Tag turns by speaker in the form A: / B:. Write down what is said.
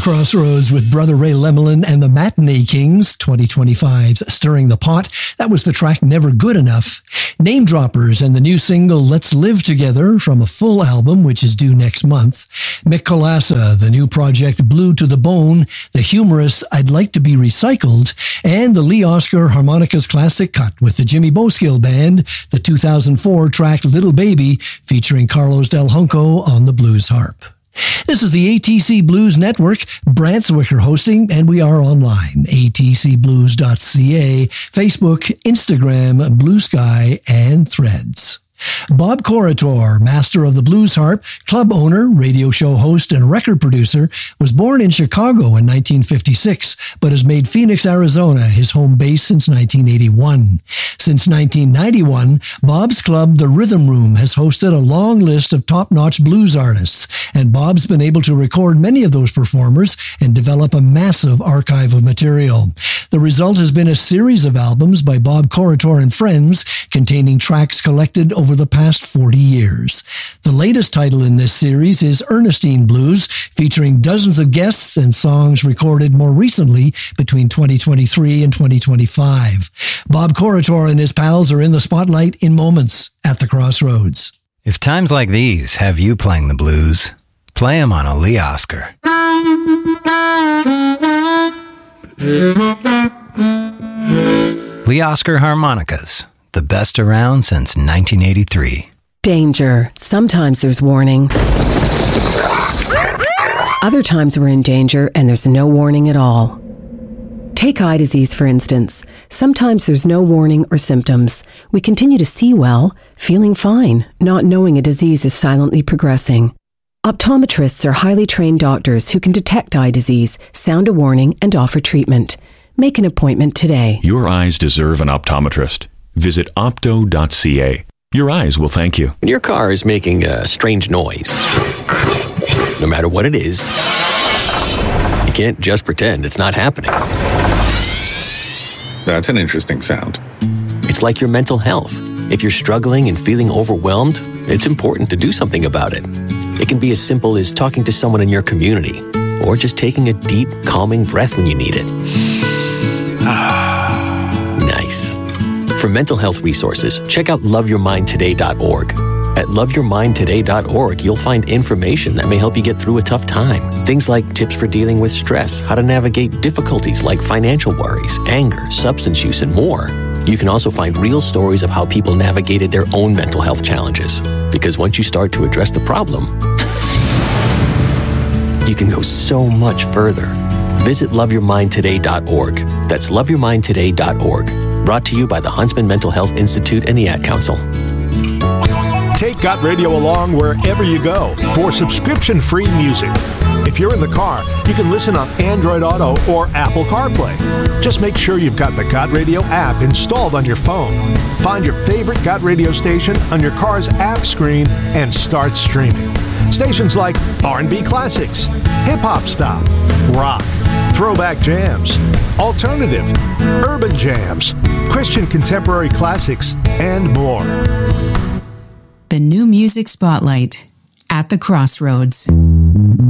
A: Crossroads with Brother Ray Lemelin and the Matinee Kings, 2025's Stirring the Pot. That was the track Never Good Enough. Name Droppers and the new single Let's Live Together from a full album, which is due next month. Mick Kolassa, the new project Blue to the Bone, the humorous I'd Like to Be Recycled, and the Lee Oscar Harmonicas classic cut with the Jimmy Boskill Band, the 2004 track Little Baby, featuring Carlos Del Junco on the blues harp. This is the ATC Blues Network, Brant Zwicker hosting, and we are online, atcblues.ca, Facebook, Instagram, Blue Sky, and Threads. Bob Corritore, master of the blues harp, club owner, radio show host, and record producer, was born in Chicago in 1956, but has made Phoenix, Arizona his home base since 1981. Since 1991, Bob's club, The Rhythm Room, has hosted a long list of top-notch blues artists, and Bob's been able to record many of those performers and develop a massive archive of material. The result has been a series of albums by Bob Corritore and Friends, containing tracks collected over the past 40 years. The latest title in this series is Ernestine Blues, featuring dozens of guests and songs recorded more recently between 2023 and 2025. Bob Corritore and his pals are in the spotlight in moments at the Crossroads.
B: If times like these have you playing the blues, play them on a Lee Oscar. Lee Oscar Harmonicas, the best around since 1983.
C: Danger. Sometimes there's warning. Other times we're in danger and there's no warning at all. Take eye disease, for instance. Sometimes there's no warning or symptoms. We continue to see well, feeling fine, not knowing a disease is silently progressing. Optometrists are highly trained doctors who can detect eye disease, sound a warning, and offer treatment. Make an appointment today.
D: Your eyes deserve an optometrist. Visit opto.ca. Your eyes will thank you.
E: When your car is making a strange noise, no matter what it is, you can't just pretend it's not happening.
F: That's an interesting sound.
E: It's like your mental health. If you're struggling and feeling overwhelmed, it's important to do something about it. It can be as simple as talking to someone in your community, or just taking a deep, calming breath when you need it. Nice. For mental health resources, check out loveyourmindtoday.org. At loveyourmindtoday.org, you'll find information that may help you get through a tough time. Things like tips for dealing with stress, how to navigate difficulties like financial worries, anger, substance use, and more. You can also find real stories of how people navigated their own mental health challenges. Because once you start to address the problem, you can go so much further. Visit loveyourmindtoday.org. That's loveyourmindtoday.org. Brought to you by the Huntsman Mental Health Institute and the Ad Council.
G: Take Got Radio along wherever you go for subscription-free music. If you're in the car, you can listen on Android Auto or Apple CarPlay. Just make sure you've got the Got Radio app installed on your phone. Find your favorite Got Radio station on your car's app screen and start streaming. Stations like R&B Classics, Hip Hop Stop, Rock, Throwback Jams, Alternative, Urban Jams, Christian Contemporary Classics, and more.
H: The New Music Spotlight at the Crossroads.